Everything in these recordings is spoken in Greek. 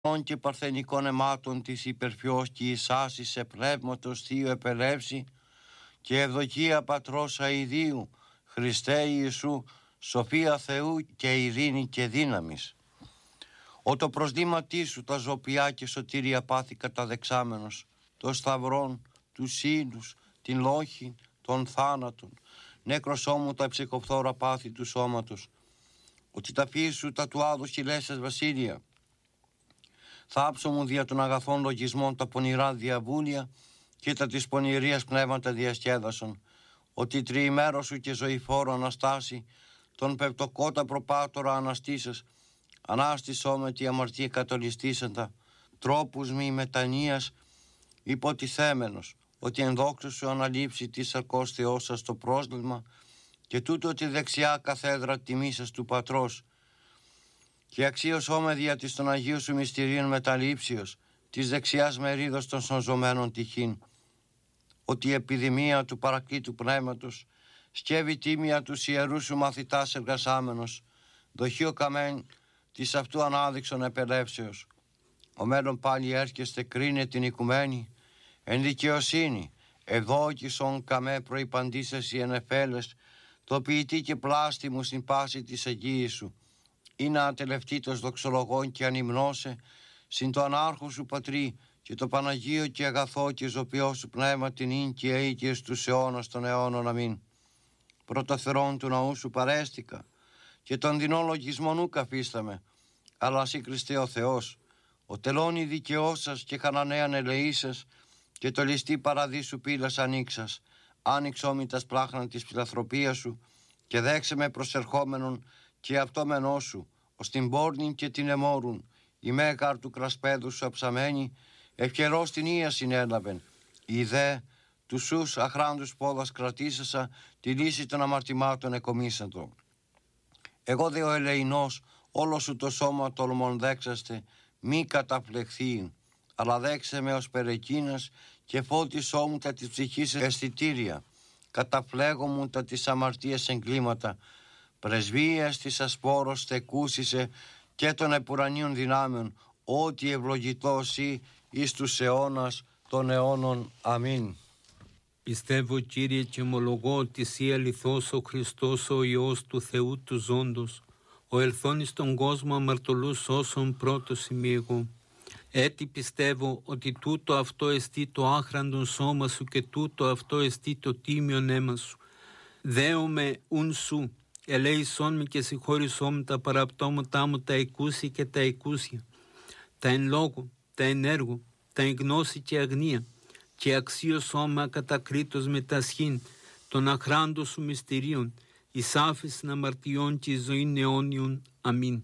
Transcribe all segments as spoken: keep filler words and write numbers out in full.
και παρθενικών αιμάτων της υπερφιός και εις άσυσε πνεύματος Θείου επελεύσει και ευδοκία Πατρός αηδίου, Χριστέ Ιησού, σοφία Θεού και ειρήνη και δύναμης. Ο το προσδήματί σου τα ζωπιά και σωτήρια πάθη καταδεξάμενος, το σταυρόν, τους ήλους, την λόχη, των θάνατων, νέκρος ώμου τα ψυχοφθόρα πάθη του σώματος, ότι τα φύση σου τα του άδου χιλέσσες βασίλεια, θάψω μου δια των αγαθών λογισμών τα πονηρά διαβούλια και τα της πονηρίας πνεύματα διασκέδασον, ότι τριημέρο σου και ζωηφόρο Αναστάση, τον πεπτοκότα προπάτορα αναστήσες, ανάστησό με τη αμαρτία κατολιστήσαντα, τρόπους μη μετανοίας υποτιθέμενος, ότι εν δόξου σου αναλείψει τη σαρκός Θεός σας το πρόσλημα και τούτο τη δεξιά καθέδρα τιμή σας του Πατρός και αξίωσό με δια της των Αγίου σου μυστηρίων μεταλήψεως της δεξιάς μερίδος των σωζωμένων τυχήν, ότι η επιδημία του παρακλήτου πνεύματος σκεύει τίμια τους ιερούς σου μαθητάς εργασάμενος, δοχείο καμέν της αυτού ανάδειξον επελεύσεως. Ο μέλλον πάλι έρχεστε κρίνε την οικουμένη, εν δικαιοσύνη, ευδόκησον καμέ προϋπαντήσες οι ενεφέλες, το ποιητή και πλάστη μου στην πάση της εγγύης σου, ή να ατελευτήτως δοξολογών και ανυμνώσε, συν το ανάρχο σου Πατρί και το Παναγίο και αγαθό και ζωπιό σου πνεύμα την ίν και αίκες τους αιώνας των αιώνων αμήν. Πρωτοθερών του ναού σου παρέστηκα και των δεινών λογισμών ου καφίσταμε, αλλά σύ Χριστέ ο Θεός, ο τελώνει δικαιός σας και χανανέαν ελεήσας και το ληστή παραδείσου πύλας ανοίξας, άνοιξό μη τας πλάχνα της φιλανθρωπίας σου και δέξε με προσερχόμενον και αυτόμενό σου, ως την πόρνη και την εμόρουν, η μέγαρ του κρασπέδου σου αψαμένη, ευχερός την ία συνέλαβεν, η δε του σους αχράντους πόδας κρατήσασα, τη λύση των αμαρτημάτων εκομίσαντο. Εγώ δε ο ελεηνός, όλο σου το σώμα τολμών δέξαστε, μη καταφλεχθείν, αλλά δέξε με ως περεκίνας και φώτισό μου τα της ψυχής αισθητήρια, καταφλέγω μου τα της αμαρτίας εγκλήματα, πρεσβείας της ασπόρος θεκούσισε και των επουρανίων δυνάμεων, ότι ευλογητός ή εις τους αιώνας των αιώνων. Αμήν. Πιστεύω, Κύριε, και ομολογώ ότι Εσύ αληθώς ο Χριστός, ο Υιός του Θεού του ζώντος, ο ελθόν εις τον κόσμο αμαρτωλούς σώσον πρώτος ημί εγώ. Έτσι πιστεύω ότι τούτο αυτό εστί το άχραντον σώμα σου και τούτο αυτό εστί το τίμιον αίμα σου. Δέομαι ουν σου, ελέησόν με και συγχώρησόν με τα παραπτώματά μου τα εκούσια και τα εκούσια, τα εν λόγω, τα εν έργο, τα εν γνώση και αγνία, και αξίωσό με ακατακρίτως με τα σχήν των αχράντων σου μυστηρίων, εις άφησιν αμαρτιών και εις ζωήν αιώνιον. Αμήν.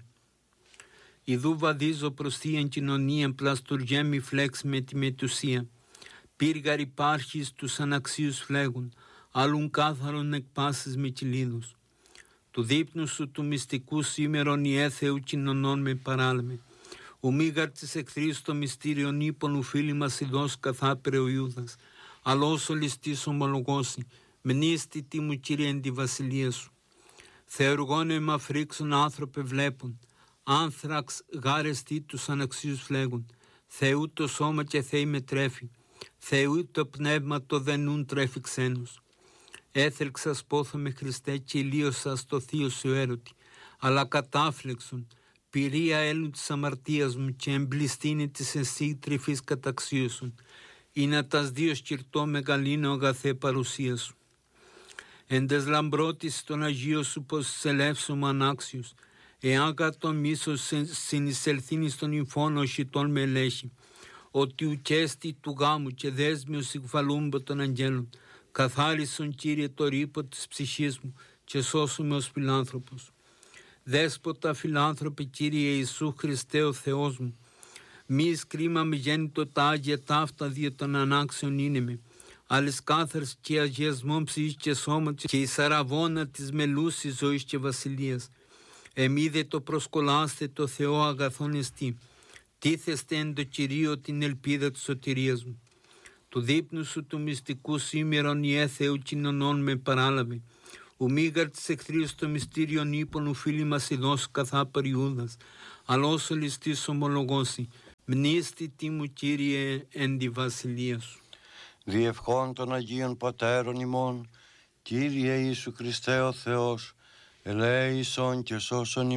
Ιδού βαδίζω προς θείαν κοινωνίαν, πλαστουργέμι φλέξ με τη μετουσία. Πύργαρ υπάρχεις τους αναξίους φλέγουν, άλλουν κάθαρον εκπάσεις με κυλίδους. Του δείπνου σου του μυστικού σήμερον η έθεου κοινωνών με παράλμε. Ο μίγαρ της εχθρής το μυστήριον ύπον ου φίλοι μας ειδός καθάπερε ο Ιούδας. Αλλός ο ληστής ομολογώσει, μνήστη τι μου Κύριε εν τη βασιλεία σου. Θεοργών εμαφρίξον άνθρωπε βλέπουν, άνθραξ γάρες τι τους αναξίους φλέγουν. Θεού το σώμα και Θεή με τρέφει, Θεού το πνεύμα το δενούν τρέφει ξένους. Έθελξα σπόθο με Χριστέ και ηλίωσα στο θείο σου έρωτη, αλλά κατάφλεξον, πυρία έλουν της αμαρτίας μου και εμπληστήνει της εσύ τρυφής καταξίωσον, ή να τας δύο σκυρτώ μεγαλύνω αγαθέ παρουσία σου. Εν τες λαμπρότης των Αγίων σου πως σελεύσομαι ανάξιος, εάν κατ' τον μίσος συνεισελθύνει στον υφόνο οχητών με ελέγχει, ότι ουκέστη του γάμου και δέσμιος συγφαλούμπο των αγγέλων, καθάρισον Κύριε το ρήπο της ψυχής μου και σώσουμε ως φιλάνθρωπος. Δέσποτα φιλάνθρωπε Κύριε Ιησού Χριστέ ο Θεός μου, μη εις κρίμα μη γέννητο τα Άγια ταύτα δια των ανάξεων είναι με, άλλες κάθαρς και αγιασμών ψυχής και σώματος και η σαραβώνα της μελούσης ζωής και βασιλείας. Εμεί δε το προσκολάστε το Θεό αγαθόν εστί, τίθεστε εν το Κυρίο την ελπίδα της σωτηρίας μου. Του δείπνου σου του μυστικού σήμερον η έθεου κοινωνών με παράλαβε, ο μίγαρ της εχθρίας το μυστήριον ύπον ο φίλοι μας ειδός καθάπαρ Ιούδας, αλλά όσο ληστής ομολογώσει, Μνήστη τι μου, Κύριε, εν τη βασιλεία σου. Διευχών των Αγίων Πατέρων ημών, Κύριε Ιησού Χριστέ ο Θεός, ελέησον και σώσον ημών.